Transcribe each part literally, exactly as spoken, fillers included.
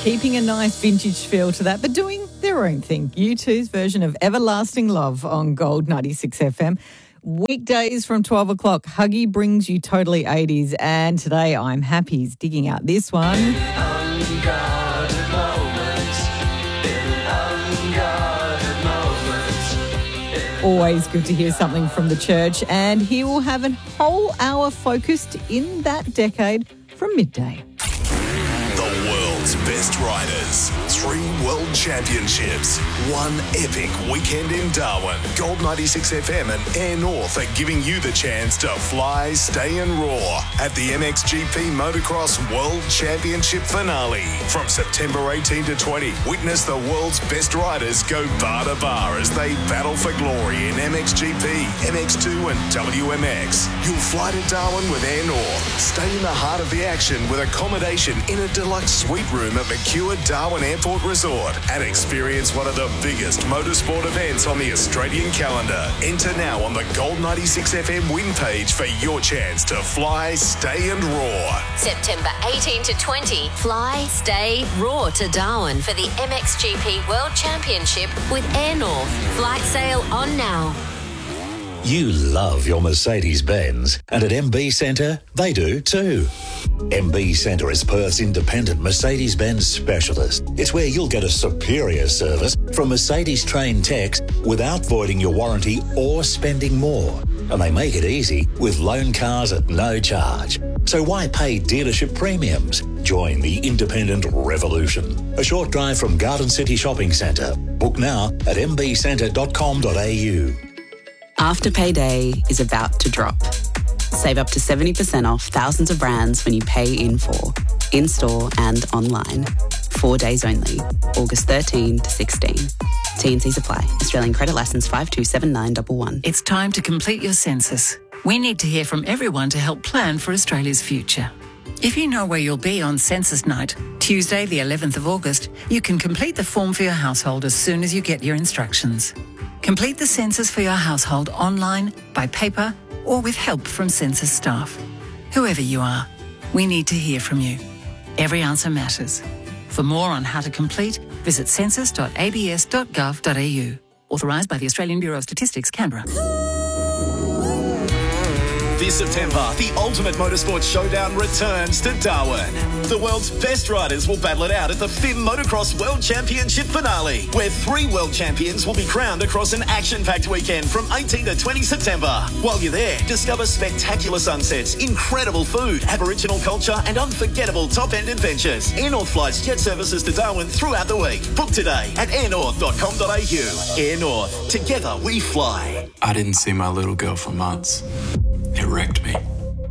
keeping a nice vintage feel to that, but doing their own thing. U two's version of Everlasting Love on Gold ninety-six F M. Weekdays from twelve o'clock, Huggy brings you totally eighties, and today I'm happy he's digging out this one. Unguarded moments, unguarded moments. Always good to hear something from the church, and he will have a whole hour focused in that decade from midday. The world's best riders, three world championships, one epic weekend in Darwin. Gold ninety-six F M and Air North are giving you the chance to fly, stay and roar at the M X G P Motocross World Championship finale. From September eighteenth to twentieth, witness the world's best riders go bar to bar as they battle for glory in M X G P, M X two and W M X. You'll fly to Darwin with Air North, stay in the heart of the action with accommodation in a deluxe suite room at Mercure Darwin Airport Resort, and experience one of the biggest motorsport events on the Australian calendar. Enter now on the Gold ninety-six F M win page for your chance to fly, stay and roar. September eighteenth to twentieth, fly, stay, roar to Darwin for the M X G P World Championship with Air North. Flight sale on now. You love your Mercedes-Benz, and at M B Centre, they do too. M B Centre is Perth's independent Mercedes-Benz specialist. It's where you'll get a superior service from Mercedes-trained techs without voiding your warranty or spending more. And they make it easy with loan cars at no charge. So why pay dealership premiums? Join the independent revolution. A short drive from Garden City Shopping Centre. Book now at m b centre dot com dot a u. Afterpay Day is about to drop. Save up to seventy percent off thousands of brands when you pay in full, in-store and online. Four days only, August thirteenth to sixteenth. T and Cs apply. Australian credit licence five two seven nine one one. It's time to complete your census. We need to hear from everyone to help plan for Australia's future. If you know where you'll be on census night, Tuesday the eleventh of August, you can complete the form for your household as soon as you get your instructions. Complete the census for your household online, by paper, or with help from census staff. Whoever you are, we need to hear from you. Every answer matters. For more on how to complete, visit census dot a b s dot gov dot a u. Authorised by the Australian Bureau of Statistics, Canberra. This September, the Ultimate Motorsport Showdown returns to Darwin. The world's best riders will battle it out at the F I M Motocross World Championship finale, where three world champions will be crowned across an action-packed weekend from eighteenth to twentieth September. While you're there, discover spectacular sunsets, incredible food, Aboriginal culture and unforgettable top-end adventures. Air North flies jet services to Darwin throughout the week. Book today at air north dot com dot a u. Air North. Together we fly. I didn't see my little girl for months. It wrecked me.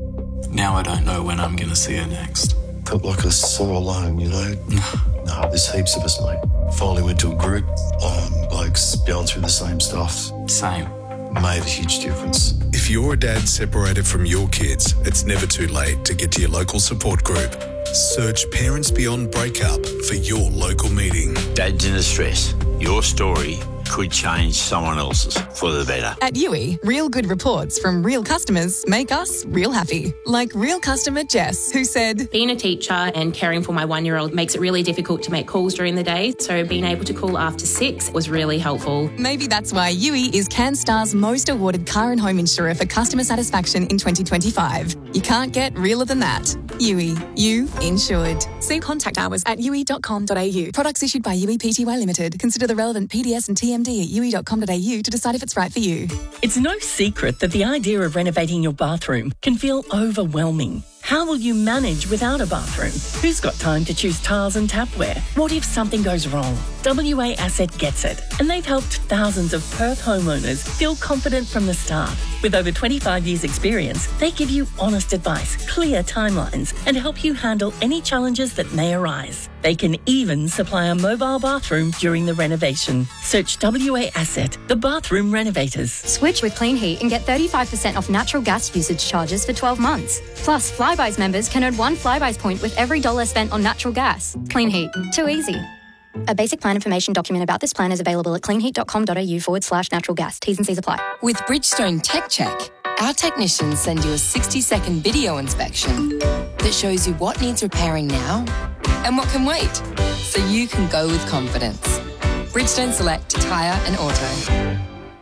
Now I don't know when I'm going to see her next. Felt like I was so alone, you know? No, there's heaps of us, mate. Finally went to a group, um, blokes going through the same stuff. Same. Made a huge difference. If you're a dad separated from your kids, it's never too late to get to your local support group. Search Parents Beyond Breakup for your local meeting. Dads in distress. Your story could change someone else's for the better. At U I, real good reports from real customers make us real happy. Like real customer Jess, who said, being a teacher and caring for my one-year-old makes it really difficult to make calls during the day, so being able to call after six was really helpful. Maybe that's why U I is CanStar's most awarded car and home insurer for customer satisfaction in twenty twenty-five. You can't get realer than that. U I, you insured. See contact hours at u i dot com dot a u. Products issued by U I Pty Limited. Consider the relevant P D S and T M D at u i dot com dot a u to decide if it's right for you. It's no secret that the idea of renovating your bathroom can feel overwhelming. How will you manage without a bathroom? Who's got time to choose tiles and tapware? What if something goes wrong? W A Asset gets it, and they've helped thousands of Perth homeowners feel confident from the start. With over twenty-five years experience, they give you honest advice, clear timelines, and help you handle any challenges that may arise. They can even supply a mobile bathroom during the renovation. Search W A Asset, the bathroom renovators. Switch with Clean Heat and get thirty-five percent off natural gas usage charges for twelve months. Plus, Flybuys members can earn one Flybuys point with every dollar spent on natural gas. Clean Heat. Too easy. A basic plan information document about this plan is available at cleanheat dot com dot a u forward slash natural gas. T's and C's apply. With Bridgestone Tech Check, our technicians send you a sixty second video inspection that shows you what needs repairing now and what can wait. so you can go with confidence. Bridgestone Select Tyre and Auto.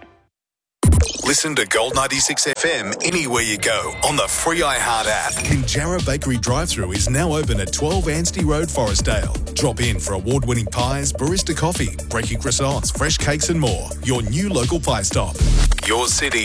Listen to Gold ninety-six F M anywhere you go on the free iHeart app. Kinjarra Bakery drive-thru is now open at twelve Anstey Road, Forestdale. Drop in for award-winning pies, barista coffee, breaking croissants, fresh cakes and more. Your new local pie stop. Your city,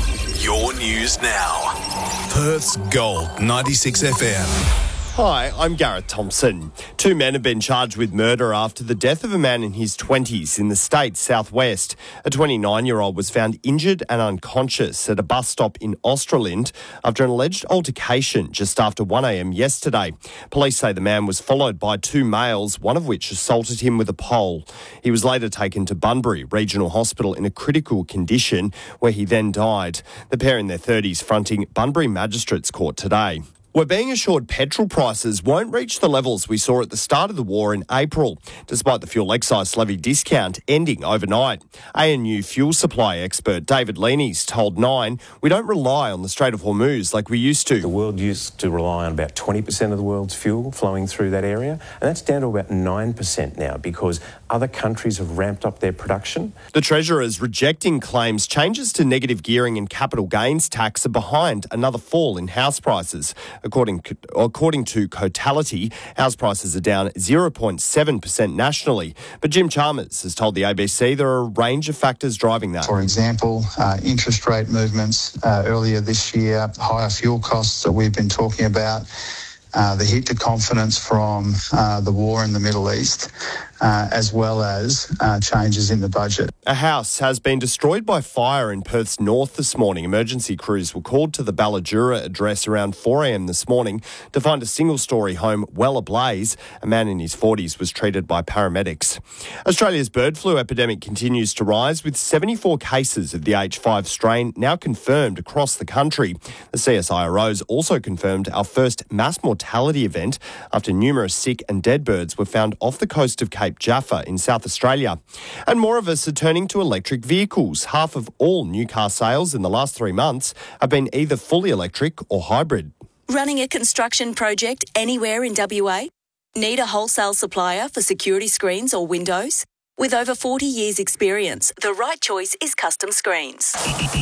your news now. Perth's Gold ninety-six F M. Hi, I'm Gareth Thompson. Two men have been charged with murder after the death of a man in his twenties in the state's southwest. A twenty-nine-year-old was found injured and unconscious at a bus stop in Australind after an alleged altercation just after one a.m. yesterday. Police say the man was followed by two males, one of which assaulted him with a pole. He was later taken to Bunbury Regional Hospital in a critical condition, where he then died. The pair in their thirties fronting Bunbury Magistrates Court today. We're being assured petrol prices won't reach the levels we saw at the start of the war in April, despite the fuel excise levy discount ending overnight. A N U fuel supply expert David Leaney's told Nine, we don't rely on the Strait of Hormuz like we used to. The world used to rely on about twenty percent of the world's fuel flowing through that area, and that's down to about nine percent now because other countries have ramped up their production. The Treasurer is rejecting claims changes to negative gearing and capital gains tax are behind another fall in house prices. According, according to Cotality, house prices are down zero point seven percent nationally. But Jim Chalmers has told the A B C there are a range of factors driving that. For example, uh, interest rate movements uh, earlier this year, higher fuel costs that we've been talking about, uh, the hit to confidence from uh, the war in the Middle East, uh, as well as uh, changes in the budget. A house has been destroyed by fire in Perth's north this morning. Emergency crews were called to the Ballajura address around four a.m. this morning to find a single-storey home well ablaze. A man in his forties was treated by paramedics. Australia's bird flu epidemic continues to rise, with seventy-four cases of the H five strain now confirmed across the country. The C S I R O's also confirmed our first mass mortality event after numerous sick and dead birds were found off the coast of Cape Jaffa in South Australia. And more of us are turning to electric vehicles. Half of all new car sales in the last three months have been either fully electric or hybrid. Running a construction project anywhere in W A? Need a wholesale supplier for security screens or windows? With over forty years experience, the right choice is Custom Screens.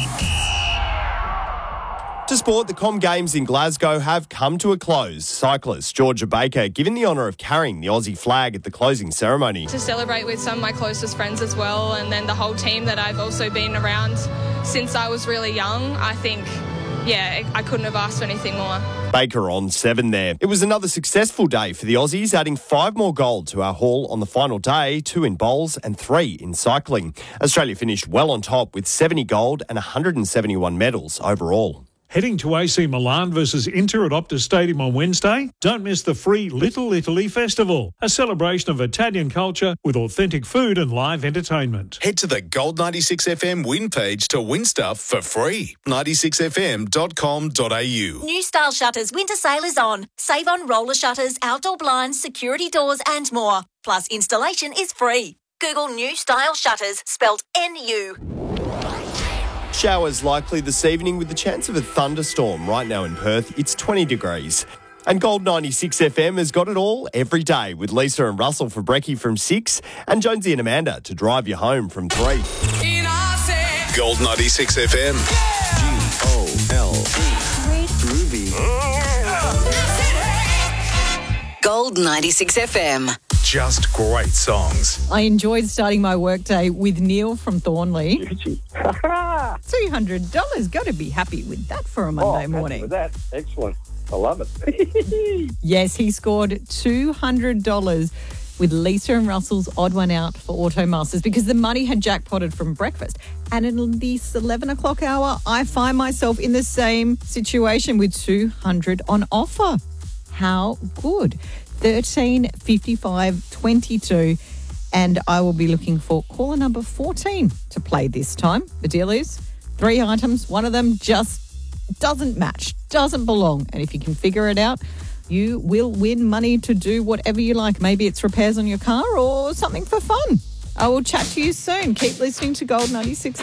To sport, the Com Games in Glasgow have come to a close. Cyclist Georgia Baker given the honour of carrying the Aussie flag at the closing ceremony. To celebrate with some of my closest friends as well, and then the whole team that I've also been around since I was really young, I think, yeah, I couldn't have asked for anything more. Baker on seven there. It was another successful day for the Aussies, adding five more gold to our haul on the final day, two in bowls and three in cycling. Australia finished well on top with seventy gold and one hundred seventy-one medals overall. Heading to A C Milan versus Inter at Optus Stadium on Wednesday? Don't miss the free Little Italy Festival, a celebration of Italian culture with authentic food and live entertainment. Head to the Gold ninety-six F M win page to win stuff for free. ninety-six f m dot com dot a u. New Style Shutters winter sale is on. Save on roller shutters, outdoor blinds, security doors and more. Plus installation is free. Google New Style Shutters, spelled N U. Showers likely this evening with the chance of a thunderstorm. Right now in Perth, it's twenty degrees. And Gold ninety-six F M has got it all every day with Lisa and Russell for brekkie from six and Jonesy and Amanda to drive you home from three. Gold ninety-six F M. G O L D. Groovy. Gold ninety-six F M. Just great songs. I enjoyed starting my workday with Neil from Thornley. two hundred dollars. Got to be happy with that for a Monday oh, morning. With that, excellent. I love it. Yes, he scored two hundred dollars with Lisa and Russell's Odd One Out for Auto Masters because the money had jackpotted from breakfast. And in this eleven o'clock hour, I find myself in the same situation with two hundred dollars on offer. How good. thirteen fifty-five twenty-two, and I will be looking for caller number fourteen to play this time. The deal is three items, one of them just doesn't match, doesn't belong, and if you can figure it out, you will win money to do whatever you like. Maybe it's repairs on your car or something for fun. I will chat to you soon. Keep listening to Gold ninety-six.